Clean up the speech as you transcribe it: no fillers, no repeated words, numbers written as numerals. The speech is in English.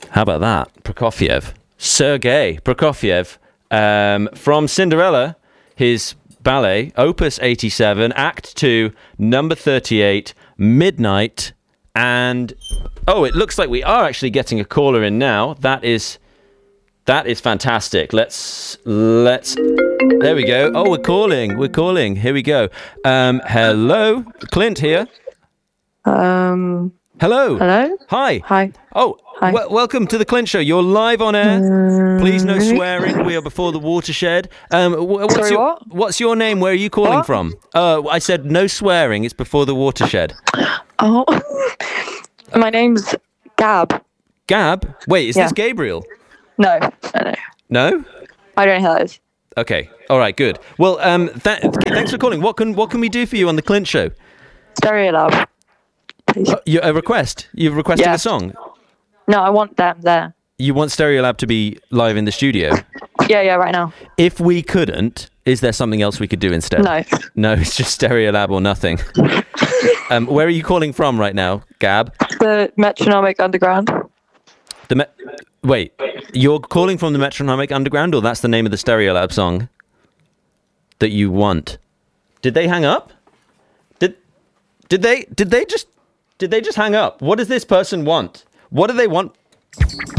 How about that? Prokofiev. Sergei Prokofiev from Cinderella, his ballet, Opus 87, Act 2, number 38, Midnight. And, it looks like we are actually getting a caller in now. That is fantastic. Let's. There we go. Oh, we're calling. Here we go. Hello, Clint here. Hello. Hello. Hi. Oh, Hi. Welcome to the Clint Show. You're live on air. Please, no swearing. We are before the watershed. What's your name? Where are you calling from? I said no swearing. It's before the watershed. Oh, my name's Gab. Gab? Wait, is this Gabriel? No. No? I don't know who that is. Okay. All right. Good. Well, thanks for calling. What can we do for you on the Clint Show? Stereolab, please. A request? You've requested a song? No, I want them there. You want Stereolab to be live in the studio? Yeah, right now. If we couldn't, is there something else we could do instead? No. No, it's just Stereolab or nothing. Where are you calling from right now, Gab? The Metronomic Underground. Wait, you're calling from the Metronomic Underground, or that's the name of the Stereolab song that you want? Did they hang up? Did they just hang up? What does this person want? What do they want?